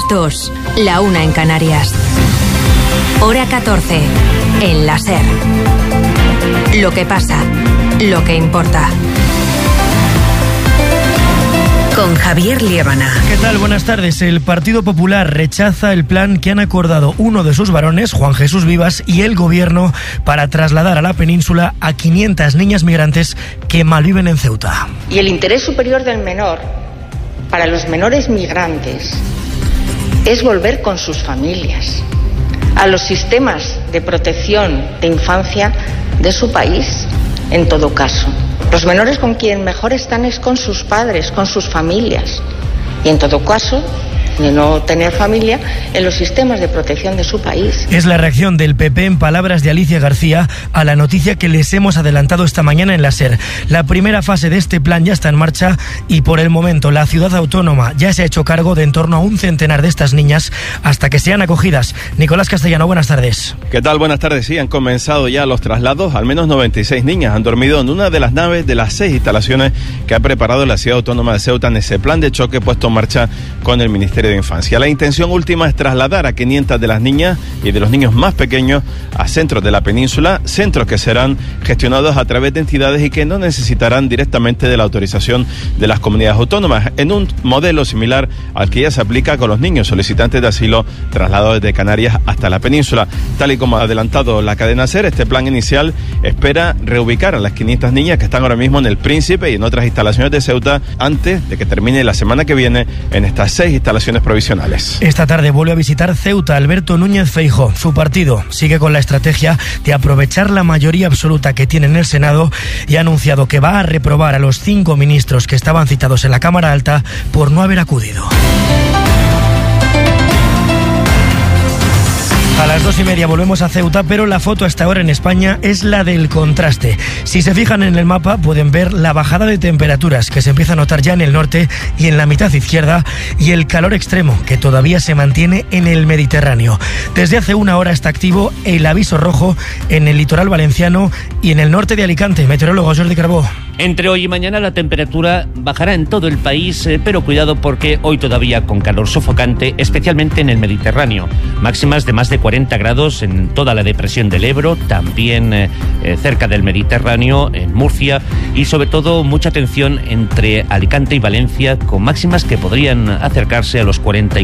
2, la 1 en Canarias. Hora 14, en la SER. Lo que pasa, lo que importa. Con Javier Liébana. ¿Qué tal? Buenas tardes. El Partido Popular rechaza el plan que han acordado uno de sus varones, Juan Jesús Vivas, y el Gobierno para trasladar a la península a 500 niñas migrantes que malviven en Ceuta. Y el interés superior del menor, para los menores migrantes, es volver con sus familias a los sistemas de protección de infancia de su país, en todo caso. Los menores con quien mejor están es con sus padres, con sus familias. Y en todo caso, de no tener familia, en los sistemas de protección de su país. Es la reacción del PP, en palabras de Alicia García, a la noticia que les hemos adelantado esta mañana en la SER. La primera fase de este plan ya está en marcha y por el momento la ciudad autónoma ya se ha hecho cargo de en torno a un centenar de estas niñas hasta que sean acogidas. Nicolás Castellano, buenas tardes. ¿Qué tal? Buenas tardes. Sí, han comenzado ya los traslados. Al menos 96 niñas han dormido en una de las naves de las 6 instalaciones que ha preparado la ciudad autónoma de Ceuta en ese plan de choque puesto en marcha con el Ministerio de Infancia. La intención última es trasladar a 500 de las niñas y de los niños más pequeños a centros de la península, centros que serán gestionados a través de entidades y que no necesitarán directamente de la autorización de las comunidades autónomas, en un modelo similar al que ya se aplica con los niños solicitantes de asilo trasladados desde Canarias hasta la península. Tal y como ha adelantado la cadena SER, este plan inicial espera reubicar a las 500 niñas que están ahora mismo en el Príncipe y en otras instalaciones de Ceuta antes de que termine la semana que viene en estas 6 instalaciones provisionales. Esta tarde vuelve a visitar Ceuta Alberto Núñez Feijóo. Su partido sigue con la estrategia de aprovechar la mayoría absoluta que tiene en el Senado y ha anunciado que va a reprobar a los 5 ministros que estaban citados en la Cámara Alta por no haber acudido. A las 2:30 volvemos a Ceuta, pero la foto hasta ahora en España es la del contraste. Si se fijan en el mapa pueden ver la bajada de temperaturas que se empieza a notar ya en el norte y en la mitad izquierda y el calor extremo que todavía se mantiene en el Mediterráneo. Desde hace una hora está activo el aviso rojo en el litoral valenciano y en el norte de Alicante. Meteorólogo Jordi Carbó. Entre hoy y mañana la temperatura bajará en todo el país, pero cuidado porque hoy todavía con calor sofocante, especialmente en el Mediterráneo. Máximas de más de 40 grados en toda la depresión del Ebro, también cerca del Mediterráneo, en Murcia, y sobre todo mucha tensión entre Alicante y Valencia, con máximas que podrían acercarse a los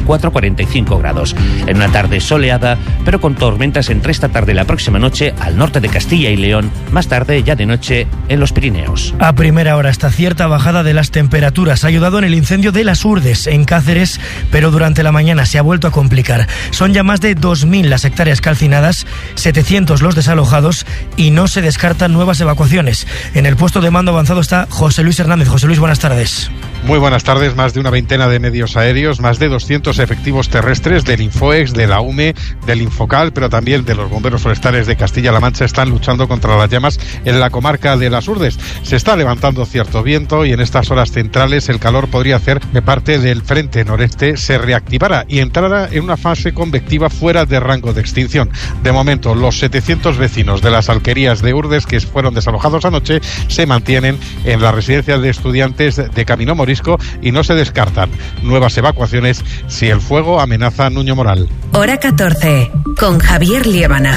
44-45 grados. En una tarde soleada, pero con tormentas entre esta tarde y la próxima noche al norte de Castilla y León, más tarde ya de noche en los Pirineos. A primera hora esta cierta bajada de las temperaturas ha ayudado en el incendio de Las Urdes, en Cáceres, pero durante la mañana se ha vuelto a complicar. Son ya más de 2.000 las hectáreas calcinadas, 700 los desalojados y no se descartan nuevas evacuaciones. En el puesto de mando avanzado está José Luis Hernández. José Luis, buenas tardes. Muy buenas tardes. Más de una veintena de medios aéreos, más de 200 efectivos terrestres del Infoex, de la UME, del Infocal, pero también de los bomberos forestales de Castilla-La Mancha están luchando contra las llamas en la comarca de Las Urdes. Se está levantando cierto viento y en estas horas centrales el calor podría hacer que parte del frente noreste se reactivara y entrara en una fase convectiva fuera de rango de extinción. De momento, los 700 vecinos de las alquerías de Urdes que fueron desalojados anoche se mantienen en las residencias de estudiantes de Camino Morisco y no se descartan nuevas evacuaciones si el fuego amenaza a Nuño Moral. Hora 14, con Javier Liébana.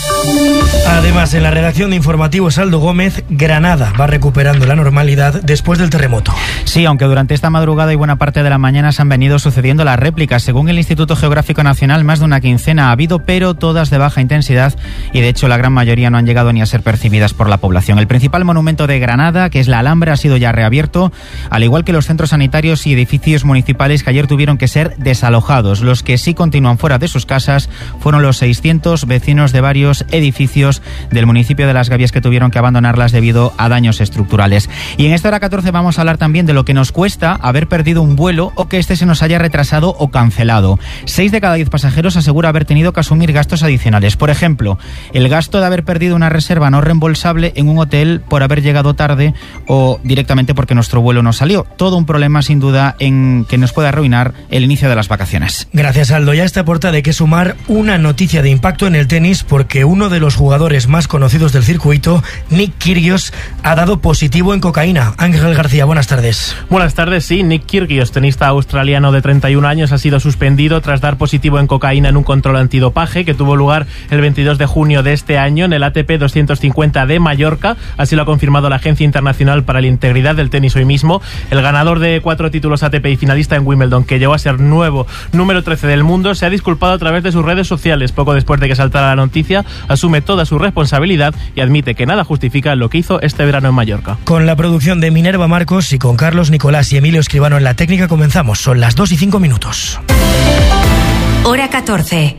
Además, en la redacción de Informativos Aldo Gómez, Granada va recuperando la normalidad después del terremoto. Sí, aunque durante esta madrugada y buena parte de la mañana se han venido sucediendo las réplicas. Según el Instituto Geográfico Nacional, más de una quincena ha habido, pero todas de baja intensidad y de hecho la gran mayoría no han llegado ni a ser percibidas por la población. El principal monumento de Granada, que es la Alhambra, ha sido ya reabierto, al igual que los centros sanitarios y edificios municipales que ayer tuvieron que ser desalojados. Los que sí continúan fuera de sus casas fueron los 600 vecinos de varios edificios del municipio de Las Gavias que tuvieron que abandonarlas debido a daños estructurales. Y en esta hora 14 vamos a hablar también de lo que nos cuesta haber perdido un vuelo o que este se nos haya retrasado o cancelado. 6 de cada 10 pasajeros asegura haber tenido que asumir gastos adicionales. Por ejemplo, el gasto de haber perdido una reserva no reembolsable en un hotel por haber llegado tarde o directamente porque nuestro vuelo no salió. Todo un problema sin duda en que nos puede arruinar el inicio de las vacaciones. Gracias, Aldo. Ya a esta portada hay que sumar una noticia de impacto en el tenis porque uno uno de los jugadores más conocidos del circuito, Nick Kyrgios, ha dado positivo en cocaína. Ángel García, buenas tardes. Buenas tardes, sí. Nick Kyrgios, tenista australiano de 31 años, ha sido suspendido tras dar positivo en cocaína en un control antidopaje que tuvo lugar el 22 de junio de este año en el ATP 250 de Mallorca. Así lo ha confirmado la Agencia Internacional para la Integridad del Tenis hoy mismo. El ganador de 4 títulos ATP y finalista en Wimbledon, que llegó a ser nuevo número 13 del mundo, se ha disculpado a través de sus redes sociales. Poco después de que saltara la noticia, asume toda su responsabilidad y admite que nada justifica lo que hizo este verano en Mallorca. Con la producción de Minerva Marcos y con Carlos Nicolás y Emilio Escribano en la técnica comenzamos. Son las 2:05. Hora 14.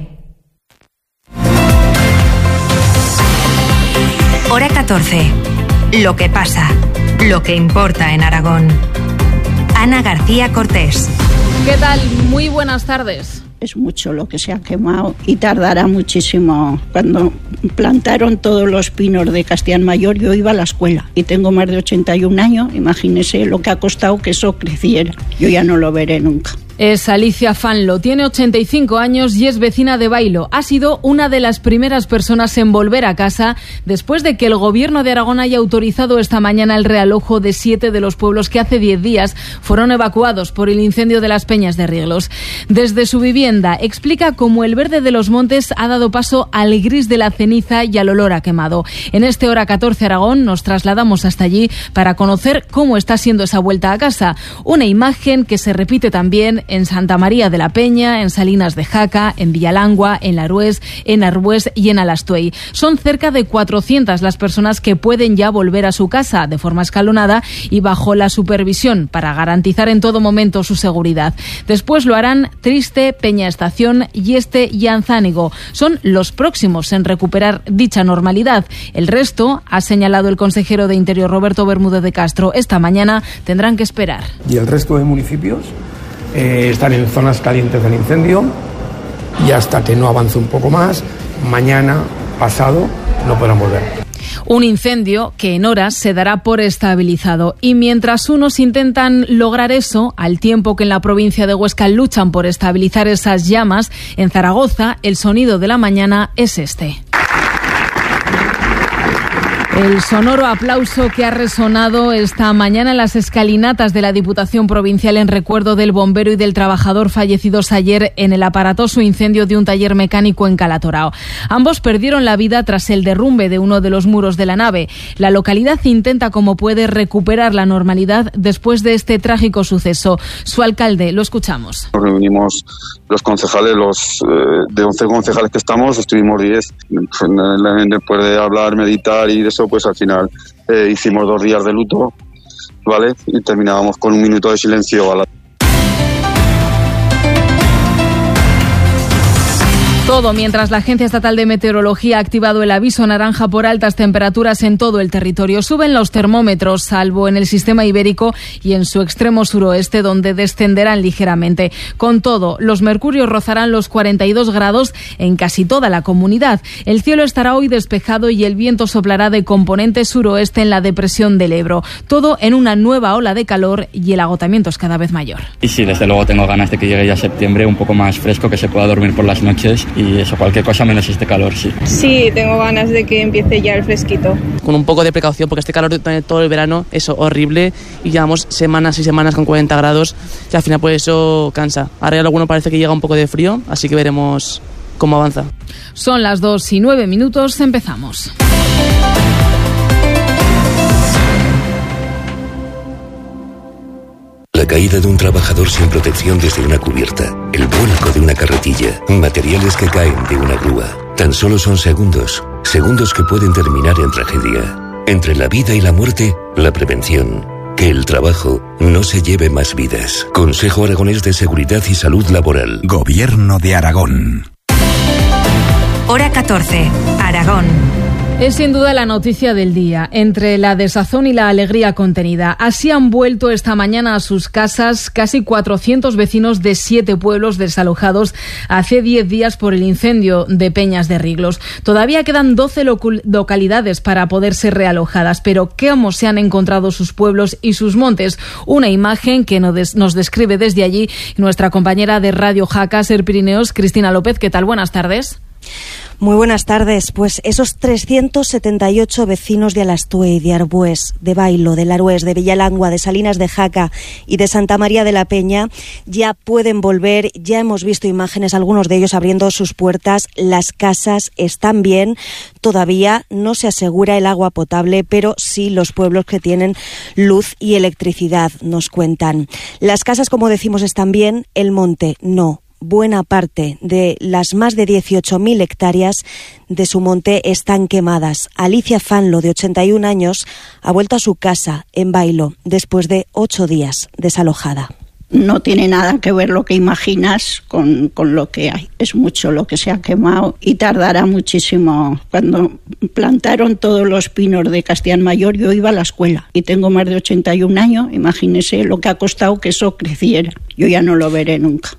Hora 14. Lo que pasa, lo que importa en Aragón. Ana García Cortés. ¿Qué tal? Muy buenas tardes. Es mucho lo que se ha quemado y tardará muchísimo. Cuando plantaron todos los pinos de Castellán Mayor, yo iba a la escuela y tengo más de 81 años. Imagínese lo que ha costado que eso creciera. Yo ya no lo veré nunca. Es Alicia Fanlo, tiene 85 años y es vecina de Bailo. Ha sido una de las primeras personas en volver a casa después de que el Gobierno de Aragón haya autorizado esta mañana el realojo de 7 de los pueblos que hace 10 días fueron evacuados por el incendio de las Peñas de Rieglos. Desde su vivienda explica cómo el verde de los montes ha dado paso al gris de la ceniza y al olor a quemado. En este Hora 14 Aragón nos trasladamos hasta allí para conocer cómo está siendo esa vuelta a casa. Una imagen que se repite también en Santa María de la Peña, en Salinas de Jaca, en Villalangua, en Larués, en Arbués y en Alastuey. Son cerca de 400 las personas que pueden ya volver a su casa de forma escalonada y bajo la supervisión para garantizar en todo momento su seguridad. Después lo harán Triste, Peña Estación, Yeste y Anzánigo. Son los próximos en recuperar dicha normalidad. El resto, ha señalado el consejero de Interior Roberto Bermúdez de Castro, esta mañana tendrán que esperar. Y el resto de municipios están en zonas calientes del incendio y hasta que no avance un poco más, mañana, pasado, no podrán volver. Un incendio que en horas se dará por estabilizado. Y mientras unos intentan lograr eso, al tiempo que en la provincia de Huesca luchan por estabilizar esas llamas, en Zaragoza el sonido de la mañana es este. El sonoro aplauso que ha resonado esta mañana en las escalinatas de la Diputación Provincial en recuerdo del bombero y del trabajador fallecidos ayer en el aparatoso incendio de un taller mecánico en Calatorao. Ambos perdieron la vida tras el derrumbe de uno de los muros de la nave. La localidad intenta como puede recuperar la normalidad después de este trágico suceso. Su alcalde, lo escuchamos. Nos reunimos los concejales, de 11 concejales que estamos, estuvimos 10. Después de hablar, meditar y de eso, pues al final hicimos 2 días de luto, ¿vale? Y terminábamos con 1 minuto de silencio a la... Todo mientras la Agencia Estatal de Meteorología ha activado el aviso naranja por altas temperaturas en todo el territorio. Suben los termómetros, salvo en el sistema ibérico y en su extremo suroeste, donde descenderán ligeramente. Con todo, los mercurios rozarán los 42 grados en casi toda la comunidad. El cielo estará hoy despejado y el viento soplará de componente suroeste en la depresión del Ebro. Todo en una nueva ola de calor y el agotamiento es cada vez mayor. Y sí, desde luego tengo ganas de que llegue ya septiembre, un poco más fresco, que se pueda dormir por las noches. Y eso, cualquier cosa menos este calor, sí. Sí, tengo ganas de que empiece ya el fresquito. Con un poco de precaución, porque este calor de todo el verano es horrible y llevamos semanas y semanas con 40 grados y al final pues eso cansa. Ahora ya alguno parece que llega un poco de frío, así que veremos cómo avanza. Son las 2:09, empezamos. La caída de un trabajador sin protección desde una cubierta, el vuelco de una carretilla, materiales que caen de una grúa. Tan solo son segundos que pueden terminar en tragedia. Entre la vida y la muerte, la prevención. Que el trabajo no se lleve más vidas. Consejo Aragonés de Seguridad y Salud Laboral. Gobierno de Aragón. Hora 14, Aragón. Es sin duda la noticia del día, entre la desazón y la alegría contenida. Así han vuelto esta mañana a sus casas casi 400 vecinos de 7 pueblos desalojados hace 10 días por el incendio de Peñas de Rieglos. Todavía quedan 12 localidades para poder ser realojadas, pero ¿cómo se han encontrado sus pueblos y sus montes? Una imagen que nos describe desde allí nuestra compañera de Radio Jaca, Ser Pirineos, Cristina López. ¿Qué tal? Buenas tardes. Muy buenas tardes. Pues esos 378 vecinos de Alastuey, de Arbués, de Bailo, de Larués, de Villalangua, de Salinas de Jaca y de Santa María de la Peña ya pueden volver. Ya hemos visto imágenes, algunos de ellos abriendo sus puertas. Las casas están bien. Todavía no se asegura el agua potable, pero sí los pueblos que tienen luz y electricidad, nos cuentan. Las casas, como decimos, están bien. El monte no. Buena parte de las más de 18.000 hectáreas de su monte están quemadas. Alicia Fanlo, de 81 años, ha vuelto a su casa en Bailo después de 8 días desalojada. No tiene nada que ver lo que imaginas con lo que hay. Es mucho lo que se ha quemado y tardará muchísimo. Cuando plantaron todos los pinos de Castellán Mayor, yo iba a la escuela y tengo más de 81 años. Imagínese lo que ha costado que eso creciera. Yo ya no lo veré nunca.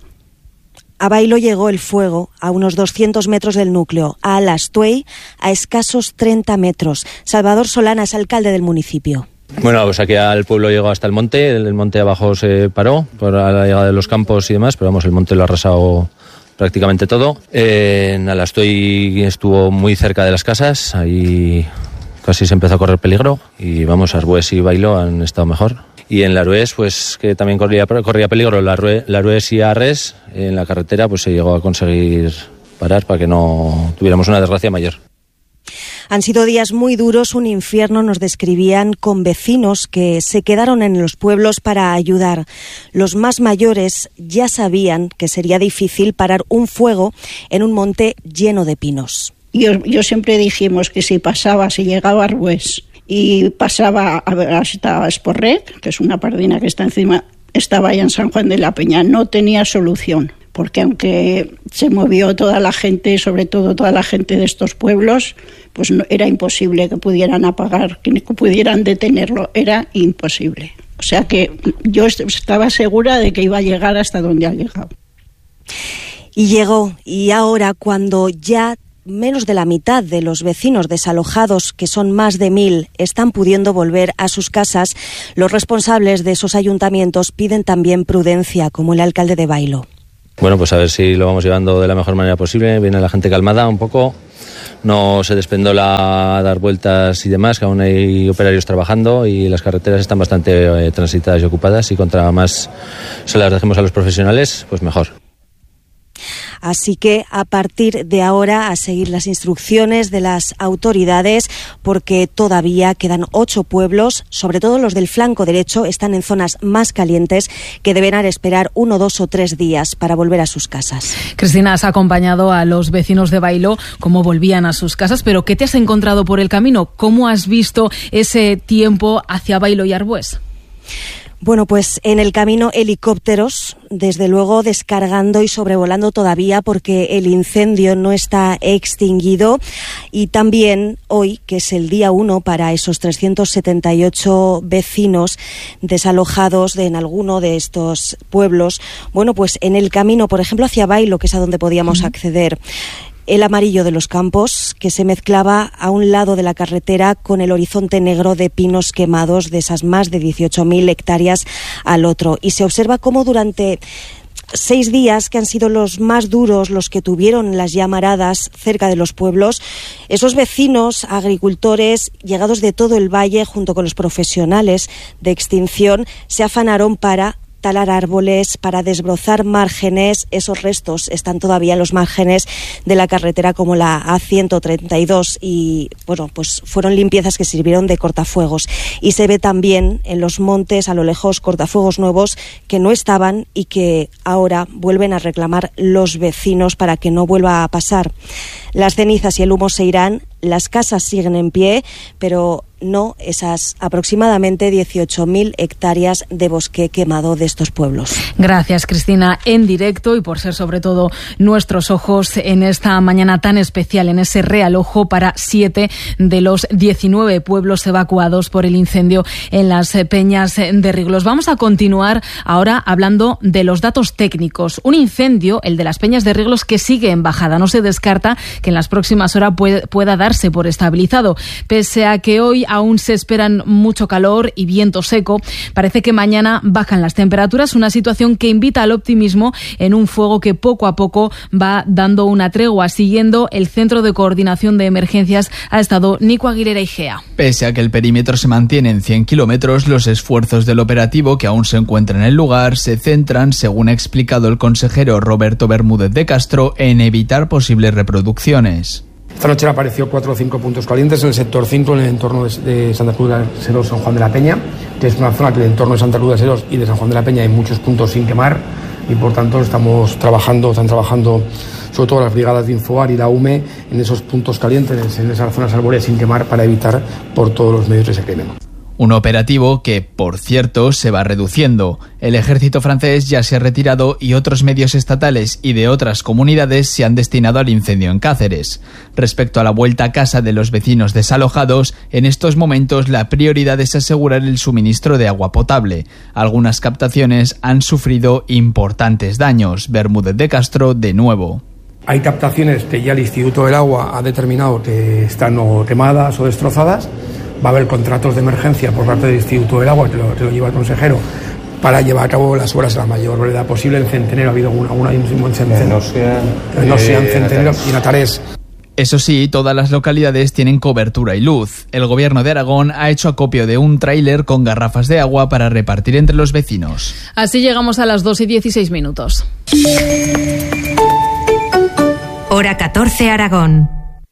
A Bailo llegó el fuego a unos 200 metros del núcleo, a Alastuey a escasos 30 metros. Salvador Solana es alcalde del municipio. Bueno, pues aquí al pueblo llegó hasta el monte abajo se paró por la llegada de los campos y demás, pero vamos, el monte lo ha arrasado prácticamente todo. En Alastuey estuvo muy cerca de las casas, ahí casi se empezó a correr peligro y vamos, Arbués y Bailo han estado mejor. Y en Larués, pues que también corría peligro, Larués y Arres, en la carretera, pues se llegó a conseguir parar para que no tuviéramos una desgracia mayor. Han sido días muy duros, un infierno, nos describían, con vecinos que se quedaron en los pueblos para ayudar. Los más mayores ya sabían que sería difícil parar un fuego en un monte lleno de pinos. Yo siempre dijimos que si llegaba a Arbués y pasaba hasta Esporret, que es una pardina que está encima, estaba ya en San Juan de la Peña, no tenía solución, porque aunque se movió toda la gente, sobre todo toda la gente de estos pueblos, pues no, era imposible que pudieran apagar, que pudieran detenerlo, era imposible. O sea que yo estaba segura de que iba a llegar hasta donde ha llegado. Y llegó, y ahora cuando ya menos de la mitad de los vecinos desalojados, que son más de 1.000, están pudiendo volver a sus casas, los responsables de esos ayuntamientos piden también prudencia, como el alcalde de Bailo. Bueno, pues a ver si lo vamos llevando de la mejor manera posible. Viene la gente calmada un poco, no se despendola a dar vueltas y demás, que aún hay operarios trabajando y las carreteras están bastante transitadas y ocupadas, y contra más se las dejemos a los profesionales, pues mejor. Así que a partir de ahora a seguir las instrucciones de las autoridades, porque todavía quedan 8 pueblos, sobre todo los del flanco derecho, están en zonas más calientes, que deberán esperar 1, 2 o 3 días para volver a sus casas. Cristina, has acompañado a los vecinos de Bailo, cómo volvían a sus casas, pero ¿qué te has encontrado por el camino? ¿Cómo has visto ese tiempo hacia Bailo y Arbués? Bueno, pues en el camino helicópteros, desde luego descargando y sobrevolando todavía, porque el incendio no está extinguido. Y también hoy, que es el día 1 para esos 378 vecinos desalojados en alguno de estos pueblos, bueno, pues en el camino, por ejemplo, hacia Bailo, que es a donde podíamos acceder, el amarillo de los campos, que se mezclaba a un lado de la carretera con el horizonte negro de pinos quemados de esas más de 18.000 hectáreas al otro. Y se observa cómo durante 6 días, que han sido los más duros, los que tuvieron las llamaradas cerca de los pueblos, esos vecinos, agricultores, llegados de todo el valle, junto con los profesionales de extinción, se afanaron para talar árboles, para desbrozar márgenes. Esos restos están todavía en los márgenes de la carretera, como la A132, y bueno, pues fueron limpiezas que sirvieron de cortafuegos. Y se ve también en los montes a lo lejos cortafuegos nuevos que no estaban y que ahora vuelven a reclamar los vecinos para que no vuelva a pasar. Las cenizas y el humo se irán, las casas siguen en pie, pero no esas aproximadamente 18.000 hectáreas de bosque quemado de estos pueblos. Gracias, Cristina, en directo, y por ser sobre todo nuestros ojos en esta mañana tan especial, en ese realojo para 7 de los 19 pueblos evacuados por el incendio en las Peñas de Riglos. Vamos a continuar ahora hablando de los datos técnicos. Un incendio, el de las Peñas de Riglos, que sigue en bajada. No se descarta que en las próximas horas pueda darse por estabilizado, pese a que hoy aún se esperan mucho calor y viento seco. Parece que mañana bajan las temperaturas, una situación que invita al optimismo en un fuego que poco a poco va dando una tregua. Siguiendo el Centro de Coordinación de Emergencias ha estado Nico Aguilera Igea. Pese a que el perímetro se mantiene en 100 kilómetros, los esfuerzos del operativo, que aún se encuentra en el lugar, se centran, según ha explicado el consejero Roberto Bermúdez de Castro, en evitar posibles reproducciones. Esta noche han aparecido 4 o 5 puntos calientes en el sector 5, en el entorno de Santa Cruz de Serós, San Juan de la Peña, que es una zona que en el entorno de Santa Cruz de Serós y de San Juan de la Peña hay muchos puntos sin quemar y por tanto están trabajando sobre todo las brigadas de Infoar y la UME en esos puntos calientes, en esas zonas arbóreas sin quemar para evitar por todos los medios que se quemen. Un operativo que, por cierto, se va reduciendo. El ejército francés ya se ha retirado y otros medios estatales y de otras comunidades se han destinado al incendio en Cáceres. Respecto a la vuelta a casa de los vecinos desalojados, en estos momentos la prioridad es asegurar el suministro de agua potable. Algunas captaciones han sufrido importantes daños. Bermúdez de Castro, de nuevo. Hay captaciones que ya el Instituto del Agua ha determinado que están o quemadas o destrozadas. Va a haber contratos de emergencia por parte del Instituto del Agua, que lo lleva el consejero, para llevar a cabo las obras a la mayor brevedad posible. En Centenero ha habido una en Centenero, Centenero y en Atarés. Eso sí, todas las localidades tienen cobertura y luz. El Gobierno de Aragón ha hecho acopio de un tráiler con garrafas de agua para repartir entre los vecinos. Así llegamos a las 2:16. Hora 14, Aragón.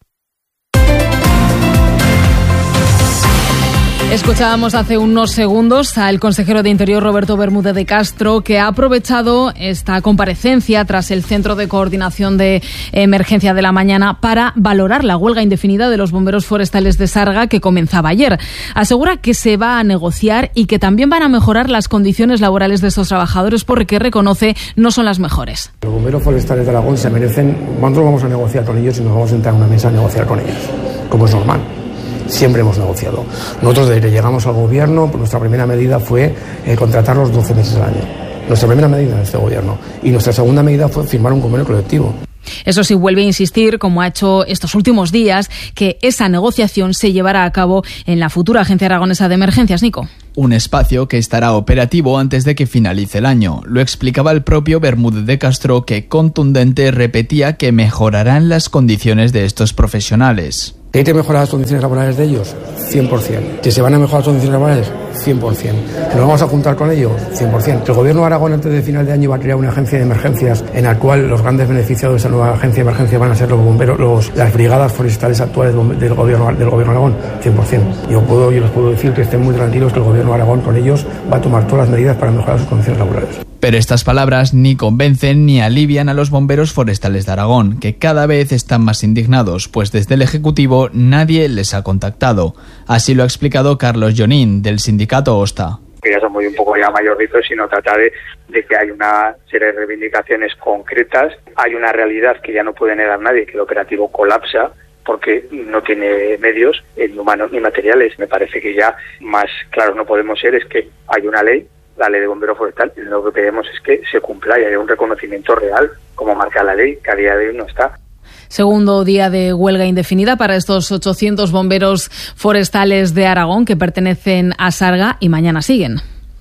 Escuchábamos hace unos segundos al consejero de Interior Roberto Bermúdez de Castro, que ha aprovechado esta comparecencia tras el Centro de Coordinación de Emergencia de la mañana para valorar la huelga indefinida de los bomberos forestales de Sarga que comenzaba ayer. Asegura que se va a negociar y que también van a mejorar las condiciones laborales de estos trabajadores porque reconoce no son las mejores. Los bomberos forestales de Aragón se merecen, nosotros vamos a negociar con ellos y nos vamos a sentar en una mesa a negociar con ellos, como es normal. Siempre hemos negociado. Nosotros desde que llegamos al gobierno, nuestra primera medida fue contratarlos 12 meses al año. Nuestra primera medida en este gobierno. Y nuestra segunda medida fue firmar un convenio colectivo. Eso sí, vuelve a insistir, como ha hecho estos últimos días, que esa negociación se llevará a cabo en la futura Agencia Aragonesa de Emergencias. Nico. Un espacio que estará operativo antes de que finalice el año. Lo explicaba el propio Bermúdez de Castro, que contundente repetía que mejorarán las condiciones de estos profesionales. ¿Que hay que mejorar las condiciones laborales de ellos? 100%. ¿Que se van a mejorar las condiciones laborales? 100%. ¿Que nos vamos a juntar con ellos? 100%. ¿Que el Gobierno de Aragón antes de final de año va a crear una agencia de emergencias en la cual los grandes beneficiados de esa nueva agencia de emergencias van a ser los bomberos, las brigadas forestales actuales del Gobierno de Aragón? 100%. Yo les puedo decir que estén muy tranquilos, que el Gobierno de Aragón con ellos va a tomar todas las medidas para mejorar sus condiciones laborales. Pero estas palabras ni convencen ni alivian a los bomberos forestales de Aragón, que cada vez están más indignados, pues desde el Ejecutivo nadie les ha contactado. Así lo ha explicado Carlos Jonín, del sindicato OSTA. Que ya somos un poco ya mayorcitos, sino tratar de que hay una serie de reivindicaciones concretas. Hay una realidad que ya no puede negar nadie, que el operativo colapsa porque no tiene medios ni humanos ni materiales. Me parece que ya más claros no podemos ser, es que hay una ley, la ley de bombero forestal, y lo que pedimos es que se cumpla y haya un reconocimiento real, como marca la ley, que a día de hoy no está. Segundo día de huelga indefinida para estos 800 bomberos forestales de Aragón que pertenecen a Sarga y mañana siguen.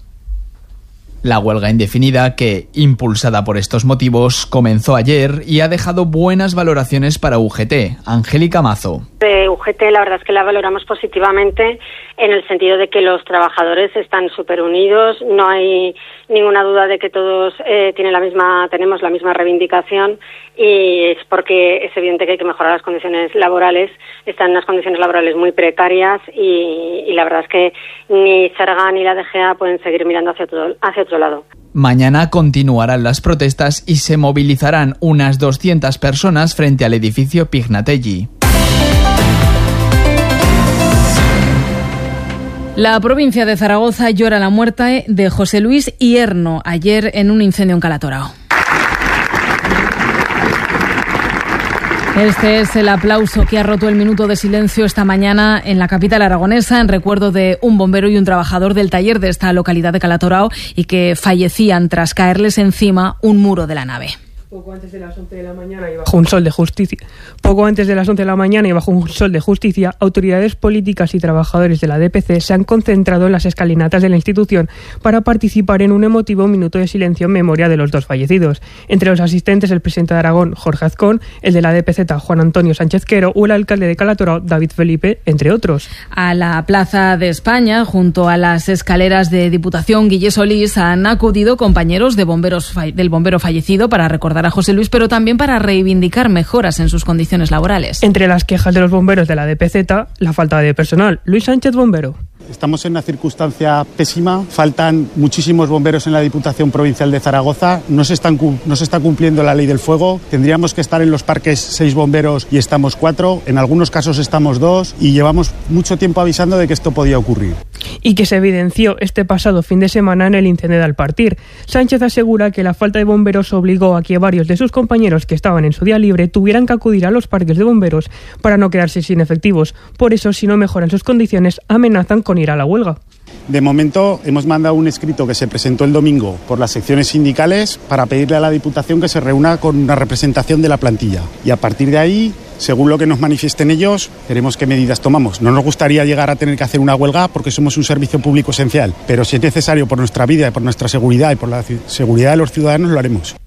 La huelga indefinida, que, impulsada por estos motivos, comenzó ayer y ha dejado buenas valoraciones para UGT. Angélica Mazo. De UGT la verdad es que la valoramos positivamente en el sentido de que los trabajadores están súper unidos, no hay ninguna duda de que todos tenemos la misma reivindicación y es porque es evidente que hay que mejorar las condiciones laborales. Están en unas condiciones laborales muy precarias y la verdad es que ni Sarga ni la DGA pueden seguir mirando hacia otro lado. Mañana continuarán las protestas y se movilizarán unas 200 personas frente al edificio Pignatelli. La provincia de Zaragoza llora la muerte de José Luis Hierno ayer en un incendio en Calatorao. Este es el aplauso que ha roto el minuto de silencio esta mañana en la capital aragonesa en recuerdo de un bombero y un trabajador del taller de esta localidad de Calatorao y que fallecían tras caerles encima un muro de la nave. Poco antes de las 11 de la mañana y bajo un sol de justicia. Poco antes de las 11 de la mañana y bajo un sol de justicia, autoridades políticas y trabajadores de la DPC se han concentrado en las escalinatas de la institución para participar en un emotivo minuto de silencio en memoria de los dos fallecidos. Entre los asistentes, el presidente de Aragón, Jorge Azcón, el de la DPZ, Juan Antonio Sánchez Quero, o el alcalde de Calatrava, David Felipe, entre otros. A la Plaza de España, junto a las escaleras de Diputación Guille Solís, han acudido compañeros de bomberos del bombero fallecido para recordar a José Luis, pero también para reivindicar mejoras en sus condiciones laborales. Entre las quejas de los bomberos de la DPZ, la falta de personal. Luis Sánchez, bombero. Estamos en una circunstancia pésima, faltan muchísimos bomberos en la Diputación Provincial de Zaragoza, no se está cumpliendo la ley del fuego, tendríamos que estar en los parques 6 bomberos y estamos 4, en algunos casos estamos 2 y llevamos mucho tiempo avisando de que esto podía ocurrir. Y que se evidenció este pasado fin de semana en el incendio de Alpartir. Sánchez asegura que la falta de bomberos obligó a que varios de sus compañeros que estaban en su día libre tuvieran que acudir a los parques de bomberos para no quedarse sin efectivos. Por eso, si no mejoran sus condiciones, amenazan con ir a la huelga. De momento hemos mandado un escrito que se presentó el domingo por las secciones sindicales para pedirle a la Diputación que se reúna con una representación de la plantilla. Y a partir de ahí, según lo que nos manifiesten ellos, veremos qué medidas tomamos. No nos gustaría llegar a tener que hacer una huelga porque somos un servicio público esencial, pero si es necesario por nuestra vida y por nuestra seguridad y por la seguridad de los ciudadanos, lo haremos.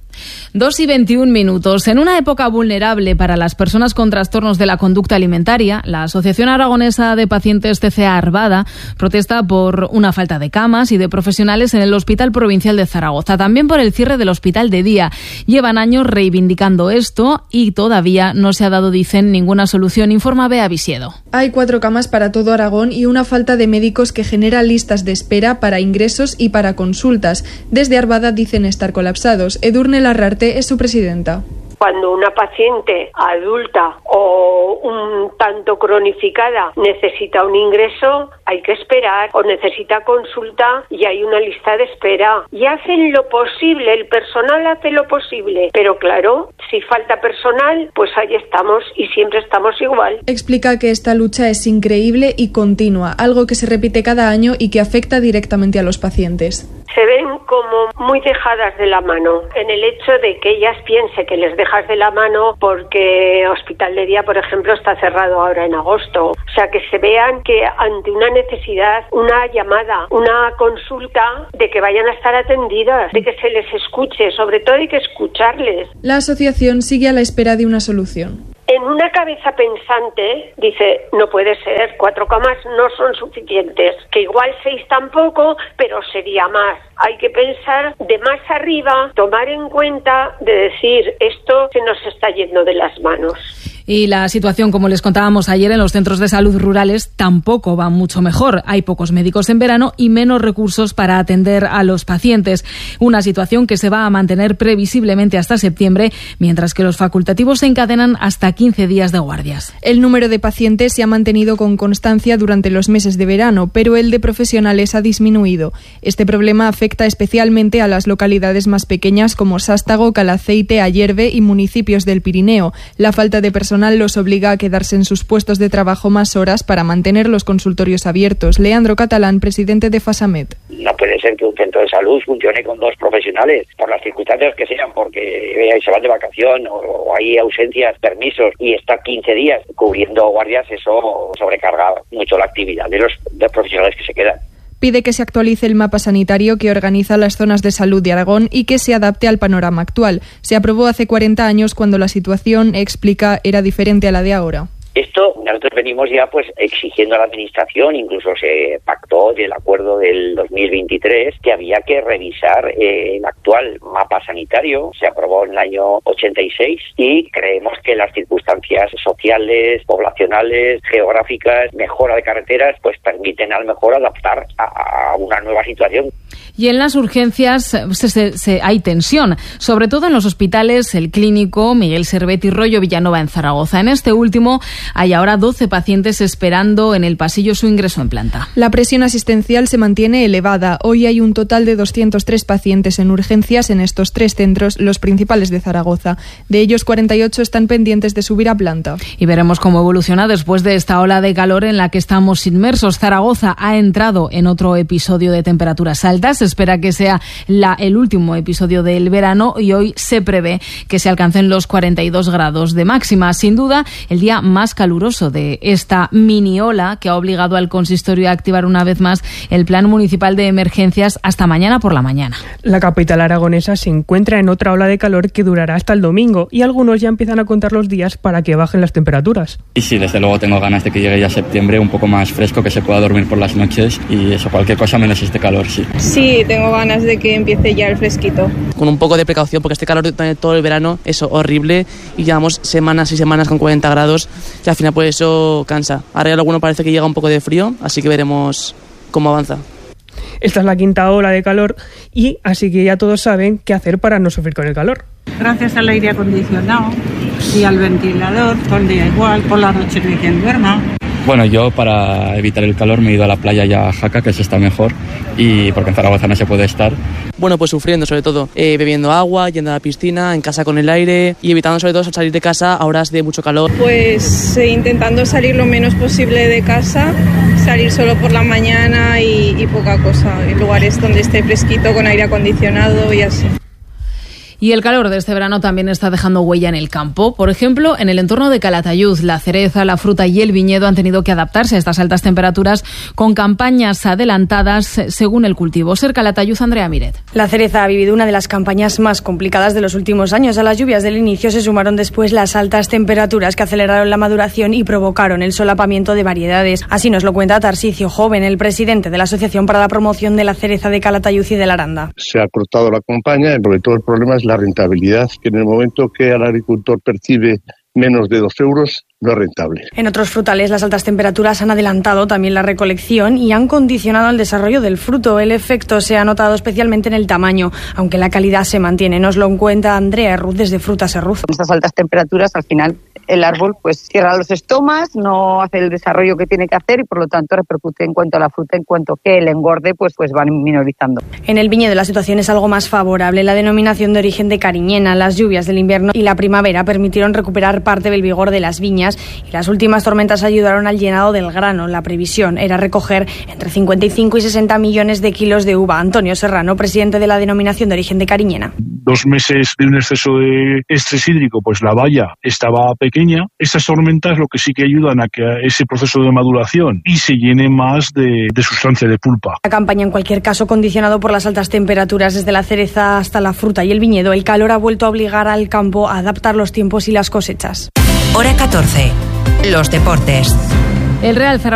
2:21. En una época vulnerable para las personas con trastornos de la conducta alimentaria, la Asociación Aragonesa de Pacientes TCA Arvada protesta por una falta de camas y de profesionales en el Hospital Provincial de Zaragoza, también por el cierre del hospital de día. Llevan años reivindicando esto y todavía no se ha dado, dicen, ninguna solución, informa Bea Visiedo. Hay 4 camas para todo Aragón y una falta de médicos que genera listas de espera para ingresos y para consultas. Desde Arvada dicen estar colapsados. Edurne Larrarte es su presidenta. Cuando una paciente adulta o un tanto cronificada necesita un ingreso, hay que esperar, o necesita consulta y hay una lista de espera. Y hacen lo posible, el personal hace lo posible, pero claro, si falta personal, pues ahí estamos y siempre estamos igual. Explica que esta lucha es increíble y continua, algo que se repite cada año y que afecta directamente a los pacientes. Se ven como muy dejadas de la mano, en el hecho de que ellas piensen que les dejas de la mano porque Hospital de Día, por ejemplo, está cerrado ahora en agosto. O sea, que se vean que ante una necesidad, una llamada, una consulta, de que vayan a estar atendidas, de que se les escuche, sobre todo hay que escucharles. La asociación sigue a la espera de una solución. En una cabeza pensante dice, no puede ser, 4 camas no son suficientes, que igual 6 tampoco, pero sería más. Hay que pensar de más arriba, tomar en cuenta de decir, esto se nos está yendo de las manos. Y la situación, como les contábamos ayer, en los centros de salud rurales tampoco va mucho mejor. Hay pocos médicos en verano y menos recursos para atender a los pacientes. Una situación que se va a mantener previsiblemente hasta septiembre, mientras que los facultativos se encadenan hasta 15 días de guardias. El número de pacientes se ha mantenido con constancia durante los meses de verano, pero el de profesionales ha disminuido. Este problema afecta especialmente a las localidades más pequeñas como Sástago, Calaceite, Ayerbe y municipios del Pirineo. La falta de personal los obliga a quedarse en sus puestos de trabajo más horas para mantener los consultorios abiertos. Leandro Catalán, presidente de Fasamet. No puede ser que un centro de salud funcione con 2 profesionales, por las circunstancias que sean, porque se van de vacación o hay ausencias, permisos, y está 15 días cubriendo guardias. Eso sobrecarga mucho la actividad de los profesionales que se quedan. Pide que se actualice el mapa sanitario que organiza las zonas de salud de Aragón y que se adapte al panorama actual. Se aprobó hace 40 años cuando la situación, explica, era diferente a la de ahora. Esto nosotros venimos ya pues exigiendo a la administración, incluso se pactó del acuerdo del 2023 que había que revisar el actual mapa sanitario. Se aprobó en el año 86 y creemos que las circunstancias sociales, poblacionales, geográficas, mejora de carreteras, pues permiten a lo mejor adaptar a una nueva situación. Y en las urgencias hay tensión, sobre todo en los hospitales, el Clínico, Miguel Servet y Rollo Villanova en Zaragoza. En este último Hay ahora 12 pacientes esperando en el pasillo su ingreso en planta. La presión asistencial se mantiene elevada. Hoy hay un total de 203 pacientes en urgencias en estos 3 centros, los principales de Zaragoza. De ellos, 48 están pendientes de subir a planta. Y veremos cómo evoluciona después de esta ola de calor en la que estamos inmersos. Zaragoza ha entrado en otro episodio de temperaturas altas. Se espera que sea el último episodio del verano y hoy se prevé que se alcancen los 42 grados de máxima. Sin duda, el día más caluroso de esta mini ola que ha obligado al consistorio a activar una vez más el Plan Municipal de Emergencias hasta mañana por la mañana. La capital aragonesa se encuentra en otra ola de calor que durará hasta el domingo y algunos ya empiezan a contar los días para que bajen las temperaturas. Y sí, desde luego tengo ganas de que llegue ya septiembre, un poco más fresco, que se pueda dormir por las noches y eso, cualquier cosa menos este calor, sí. Sí, tengo ganas de que empiece ya el fresquito. Con un poco de precaución porque este calor todo el verano es horrible y llevamos semanas y semanas con 40 grados y al final pues eso cansa. Ahora alguno parece que llega un poco de frío, así que veremos cómo avanza. Esta es la quinta ola de calor y así que ya todos saben qué hacer para no sufrir con el calor. Gracias al aire acondicionado y al ventilador, todo el día igual, por la noche no hay quien duerma. Bueno, yo para evitar el calor me he ido a la playa ya a Jaca, que se está mejor, y porque en Zaragoza no se puede estar. Bueno, pues sufriendo sobre todo, bebiendo agua, yendo a la piscina, en casa con el aire y evitando sobre todo salir de casa a horas de mucho calor. Pues intentando salir lo menos posible de casa, salir solo por la mañana y poca cosa, en lugares donde esté fresquito con aire acondicionado y así. Y el calor de este verano también está dejando huella en el campo. Por ejemplo, en el entorno de Calatayud, la cereza, la fruta y el viñedo han tenido que adaptarse a estas altas temperaturas con campañas adelantadas según el cultivo. Ser Calatayud, Andrea Miret. La cereza ha vivido una de las campañas más complicadas de los últimos años. A las lluvias del inicio se sumaron después las altas temperaturas que aceleraron la maduración y provocaron el solapamiento de variedades. Así nos lo cuenta Tarsicio Joven, el presidente de la Asociación para la Promoción de la Cereza de Calatayud y de la Aranda. Se ha cortado la campaña y sobre todo el problema es la rentabilidad, que en el momento que el agricultor percibe menos de 2 euros, no es rentable. En otros frutales, las altas temperaturas han adelantado también la recolección y han condicionado el desarrollo del fruto. El efecto se ha notado especialmente en el tamaño, aunque la calidad se mantiene. Nos lo cuenta Andrea Herruz desde Frutas Herruz. Con estas altas temperaturas, al final, el árbol pues cierra los estomas, no hace el desarrollo que tiene que hacer y por lo tanto repercute en cuanto a la fruta, en cuanto que el engorde pues van minorizando. En el viñedo la situación es algo más favorable. La denominación de origen de Cariñena, las lluvias del invierno y la primavera permitieron recuperar parte del vigor de las viñas y las últimas tormentas ayudaron al llenado del grano. La previsión era recoger entre 55 y 60 millones de kilos de uva. Antonio Serrano, presidente de la denominación de origen de Cariñena. 2 meses de un exceso de estrés hídrico, pues la valla estaba pequeña. Estas tormentas lo que sí que ayudan a que ese proceso de maduración y se llene más de sustancia de pulpa. La campaña en cualquier caso condicionado por las altas temperaturas desde la cereza hasta la fruta y el viñedo. El calor ha vuelto a obligar al campo a adaptar los tiempos y las cosechas. Hora 14. Los deportes. El Real Zaragoza